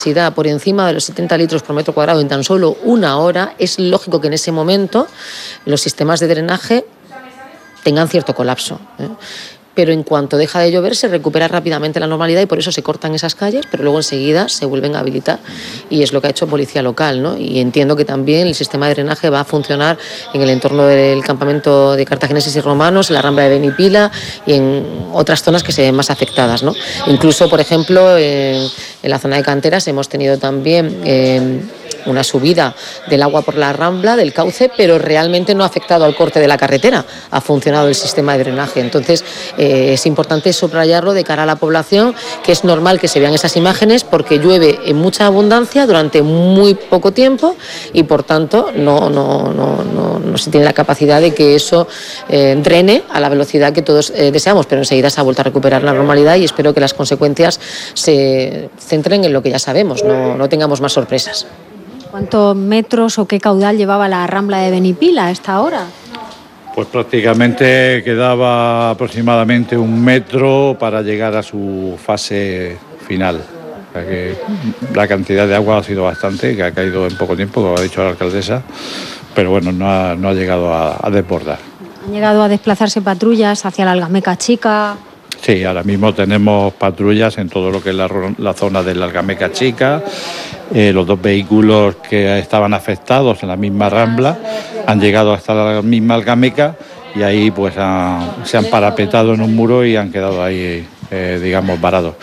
por encima de los 70 litros por metro cuadrado en tan solo una hora, es lógico que en ese momento los sistemas de drenaje tengan cierto colapso, Pero en cuanto deja de llover se recupera rápidamente la normalidad y por eso se cortan esas calles, pero luego enseguida se vuelven a habilitar y es lo que ha hecho Policía Local, ¿no? Y entiendo que también el sistema de drenaje va a funcionar en el entorno del campamento de cartagineses y romanos, en la Rambla de Benipila y en otras zonas que se ven más afectadas, ¿no? Incluso, por ejemplo, en la zona de canteras hemos tenido también una subida del agua por la Rambla, del cauce, pero realmente no ha afectado al corte de la carretera, ha funcionado el sistema de drenaje. Entonces, es importante subrayarlo de cara a la población, que es normal que se vean esas imágenes porque llueve en mucha abundancia durante muy poco tiempo y, por tanto, no se tiene la capacidad de que eso drene a la velocidad que todos deseamos, pero enseguida se ha vuelto a recuperar la normalidad y espero que las consecuencias se centren en lo que ya sabemos, no tengamos más sorpresas. ¿Cuántos metros o qué caudal llevaba la Rambla de Benipila a esta hora? Pues prácticamente quedaba aproximadamente 1 metro para llegar a su fase final. O sea que la cantidad de agua ha sido bastante, que ha caído en poco tiempo, como ha dicho la alcaldesa, pero bueno, no ha llegado a desbordar. ¿Han llegado a desplazarse patrullas hacia la Algameca Chica? Sí, ahora mismo tenemos patrullas en todo lo que es la zona de la Algameca Chica. Los 2 vehículos que estaban afectados en la misma Rambla han llegado hasta la misma Algameca y ahí pues se han parapetado en un muro y han quedado ahí, varados.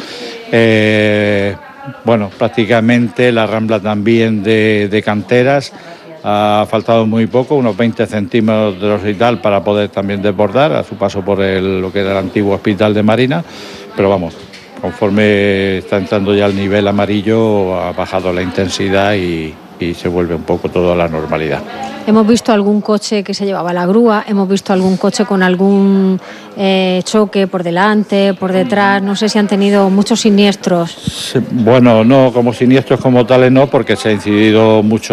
Bueno, prácticamente la Rambla también de canteras ha faltado muy poco, unos 20 centímetros y tal, para poder también desbordar a su paso por lo que era el antiguo hospital de Marina, pero vamos, conforme está entrando ya el nivel amarillo ha bajado la intensidad y se vuelve un poco todo a la normalidad. Hemos visto algún coche que se llevaba la grúa, hemos visto algún coche con algún choque por delante, por detrás, no sé si han tenido muchos siniestros. Sí, bueno, no, como siniestros como tales no, porque se ha incidido mucho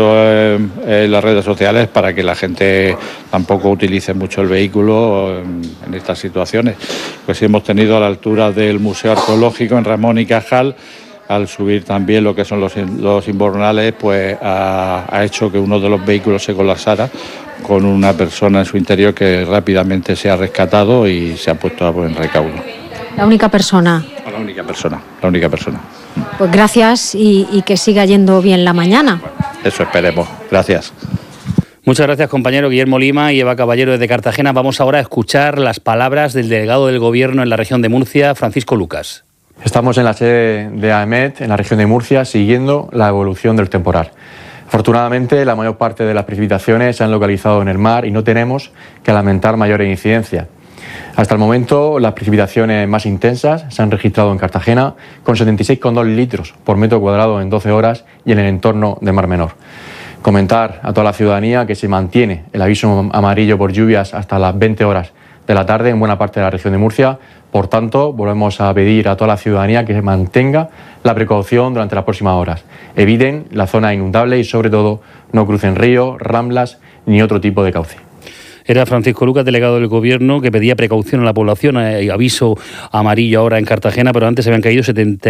en las redes sociales para que la gente tampoco utilice mucho el vehículo en estas situaciones. Pues sí hemos tenido a la altura del Museo Arqueológico en Ramón y Cajal, al subir también lo que son los invernales, pues ha hecho que uno de los vehículos se colapsara con una persona en su interior que rápidamente se ha rescatado y se ha puesto a buen recaudo. ¿La única persona? La única persona. Pues gracias y que siga yendo bien la mañana. Eso esperemos. Gracias. Muchas gracias, compañero Guillermo Lima y Eva Caballero desde Cartagena. Vamos ahora a escuchar las palabras del delegado del Gobierno en la región de Murcia, Francisco Lucas. Estamos en la sede de AEMET, en la región de Murcia, siguiendo la evolución del temporal. Afortunadamente, la mayor parte de las precipitaciones se han localizado en el mar y no tenemos que lamentar mayores incidencias. Hasta el momento, las precipitaciones más intensas se han registrado en Cartagena, con 76,2 litros por metro cuadrado en 12 horas y en el entorno de Mar Menor. Comentar a toda la ciudadanía que se mantiene el aviso amarillo por lluvias hasta las 20 horas de la tarde en buena parte de la región de Murcia. Por tanto, volvemos a pedir a toda la ciudadanía que se mantenga la precaución durante las próximas horas. Eviten la zona inundable y, sobre todo, no crucen ríos, ramblas ni otro tipo de cauce. Era Francisco Lucas, delegado del Gobierno, que pedía precaución a la población. Hay aviso amarillo ahora en Cartagena, pero antes habían caído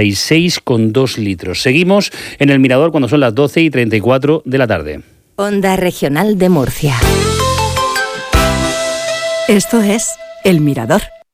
76,2 litros. Seguimos en el Mirador cuando son las 12:34 de la tarde. Onda Regional de Murcia. Esto es El Mirador.